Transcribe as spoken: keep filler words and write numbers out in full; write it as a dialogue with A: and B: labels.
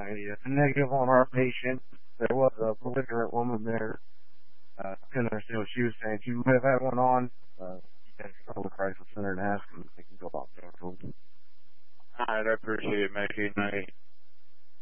A: a negative on our patient. There was a belligerent woman there. Uh, couldn't understand what she was saying. She might have had one on. Uh, you guys can call the crisis center and ask them if they can go about that.
B: All right, I appreciate it, Maggie. Night.